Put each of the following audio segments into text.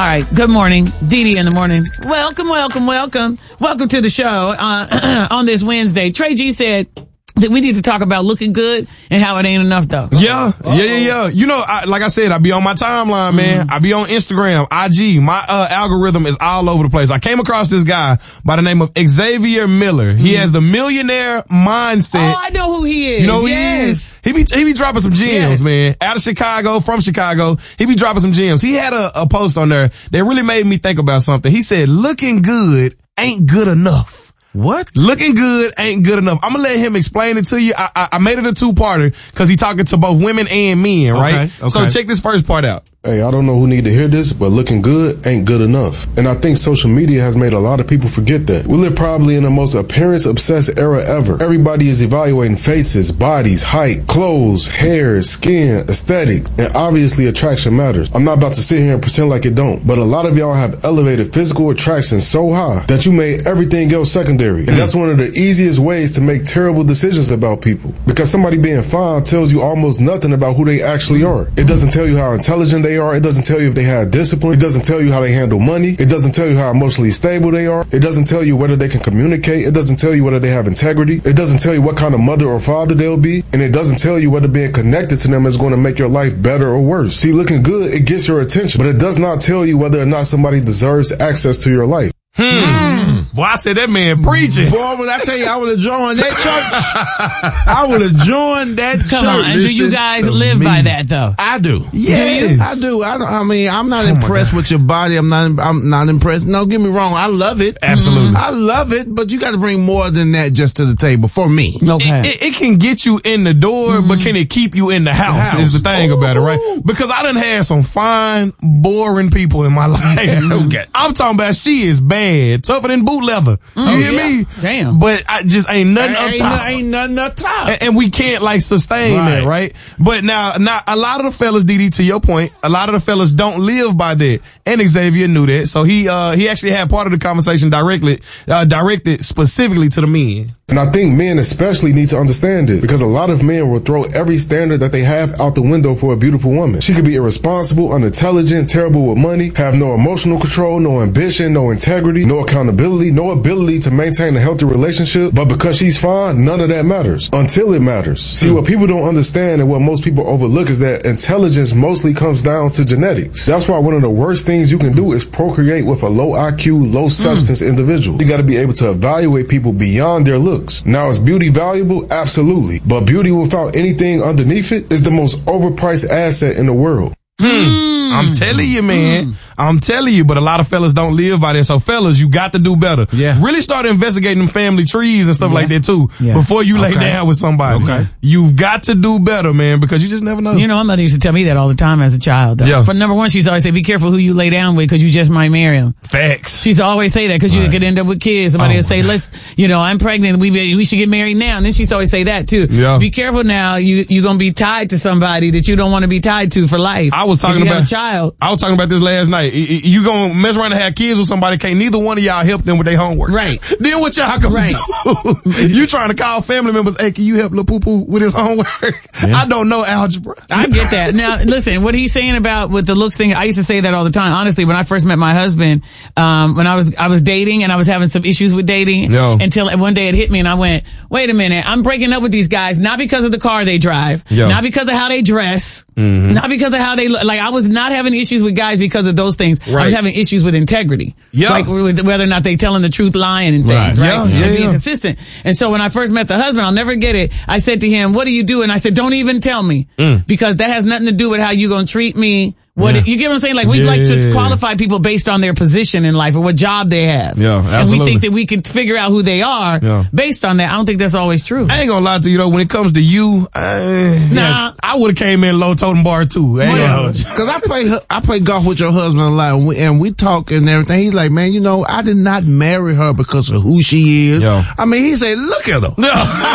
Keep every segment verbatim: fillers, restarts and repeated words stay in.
right. Good morning. Dee Dee in the morning. Welcome, welcome, welcome. Welcome to the show uh, on this Wednesday. Trey G said that we need to talk about looking good and how it ain't enough, though. Yeah, Uh-oh. yeah, yeah, yeah. You know, I, like I said, I be on my timeline, man. Mm. I be on Instagram, I G. My uh, algorithm is all over the place. I came across this guy by the name of Xavier Miller. He mm. has the millionaire mindset. Oh, I know who he is. You know who yes. he is? He be, he be dropping some gems, yes. man. Out of Chicago, from Chicago. He be dropping some gems. He had a, a post on there that really made me think about something. He said, looking good ain't good enough. What? Looking good ain't good enough. I'm gonna let him explain it to you. I, I, I made it a two-parter because he's talking to both women and men, right? Okay, okay. So check this first part out. Hey, I don't know who need to hear this, but looking good ain't good enough. And I think social media has made a lot of people forget that. We live probably in the most appearance-obsessed era ever. Everybody is evaluating faces, bodies, height, clothes, hair, skin, aesthetic, and obviously attraction matters. I'm not about to sit here and pretend like it don't, but a lot of y'all have elevated physical attraction so high that you made everything else secondary. And that's one of the easiest ways to make terrible decisions about people. Because somebody being fine tells you almost nothing about who they actually are. It doesn't tell you how intelligent they are. It doesn't tell you if they have discipline. It doesn't tell you how they handle money. It doesn't tell you how emotionally stable they are. It doesn't tell you whether they can communicate. It doesn't tell you whether they have integrity. It doesn't tell you what kind of mother or father they'll be. And it doesn't tell you whether being connected to them is going to make your life better or worse. See, looking good, it gets your attention, but it does not tell you whether or not somebody deserves access to your life. Hmm. Mm. Boy, I said that man preaching. Boy, when I tell you I would have joined that church, I would have joined that Come church. Come on, do you guys live me. by that though? I do. Yes, I do. I, don't, I mean, I'm not oh impressed with your body. I'm not. I'm not impressed. No, get me wrong. I love it. Absolutely, I love it. But you got to bring more than that just to the table for me. Okay, it, it, it can get you in the door, mm-hmm. but can it keep you in the house? The house. Is the thing Ooh. About it, right? Because I done had some fine, boring people in my life. Okay, I'm talking about she is bad, tougher than boot leather. You oh, hear yeah. me? Damn. But I just ain't nothing ain't, up top. Ain't nothing up top. And, and we can't like sustain right. that, right? But now, now a lot of the fellas, D D, to your point, a lot of the fellas don't live by that. And Xavier knew that. So he, uh, he actually had part of the conversation directly, uh, directed specifically to the men. And I think men especially need to understand it, because a lot of men will throw every standard that they have out the window for a beautiful woman. She could be irresponsible, unintelligent, terrible with money, have no emotional control, no ambition, no integrity, no accountability, no ability to maintain a healthy relationship. But because she's fine, none of that matters until it matters. See, what people don't understand and what most people overlook is that intelligence mostly comes down to genetics. That's why one of the worst things you can do is procreate with a low I Q, low substance mm. individual. You got to be able to evaluate people beyond their looks. Now, is beauty valuable? Absolutely. But beauty without anything underneath it is the most overpriced asset in the world. Hmm. I'm telling you, man. Mm. I'm telling you, but a lot of fellas don't live by that. So fellas, you got to do better. Yeah. Really start investigating them family trees and stuff yeah. like that too. Yeah. Before you lay okay. down with somebody. Okay. You've got to do better, man, because you just never know. You know, my mother used to tell me that all the time as a child. Though. Yeah. For number one, she's always say, be careful who you lay down with because you just might marry him. Facts. She's always say that because right. you could end up with kids. Somebody oh, will say, let's, you know, I'm pregnant. We we should get married now. And then she's always say that too. Yeah. Be careful now. You, you're going to be tied to somebody that you don't want to be tied to for life. I was talking if you about have a child. I was talking about this last night. You gonna mess around and have kids with somebody, can't neither one of y'all help them with their homework. Right. Then what y'all gonna right. do? You trying to call family members, hey, can you help Lil Poo Poo with his homework? Yeah. I don't know algebra. I get that. Now, listen, what he's saying about with the looks thing, I used to say that all the time. Honestly, when I first met my husband, um, when I was, I was dating and I was having some issues with dating Yo. until one day it hit me and I went, wait a minute, I'm breaking up with these guys, not because of the car they drive, Yo. not because of how they dress, mm-hmm. not because of how they look. Like, I was not having issues with guys because of those things. Right. I was having issues with integrity. Yeah. Like with whether or not they telling the truth, lying and things, right? right? Yeah, yeah, and being yeah. consistent. And so when I first met the husband, I'll never get it. I said to him, what do you do? And I said, don't even tell me. Mm. Because that has nothing to do with how you gonna treat me. What yeah. it, you get what I'm saying? Like, we yeah. like to qualify people based on their position in life or what job they have. Yeah, absolutely. And we think that we can figure out who they are yeah. based on that. I don't think that's always true. I ain't gonna lie to you though, when it comes to you, uh, nah. yeah, I would've came in low totem bar too. Well, cause I play, I play golf with your husband a lot and we, and we talk and everything. He's like, man, you know, I did not marry her because of who she is. Yo. I mean, he said, look at her.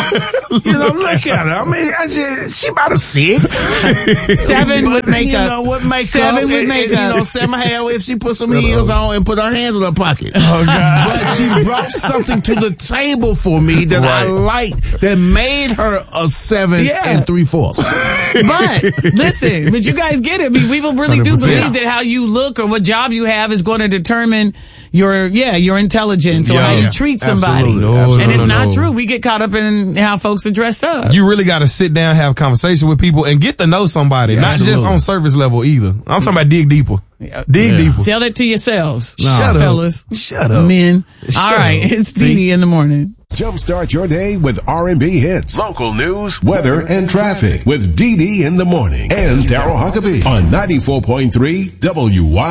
you know, look at her. I mean, I just, she about a six. Seven would make you a, know, what make Seven with and, and, makeup. you know, set my hair if she put some heels on and put her hands in her pocket. Oh God. But she brought something to the table for me that I Right. liked that made her a seven Yeah. and three fourths. But listen, but you guys get it. I mean, people really do one hundred believe percent. that how you look or what job you have is going to determine your, yeah, your intelligence or Yeah. how you Yeah. treat somebody. Absolutely. No, Absolutely. And it's no, not no. true. We get caught up in how folks are dressed up. You really got to sit down, have a conversation with people, and get to know somebody. Yeah, not just absolutely. on surface level either. I'm talking about dig deeper. Dig Yeah. deeper. Tell that to yourselves. Shut up. fellas. Shut up. Men. Shut All right. up. It's Dee Dee in the morning. Jumpstart your day with R and B hits, local news, weather, and traffic with Dee Dee in the morning and Daryl Huckabee on ninety-four point three W Y.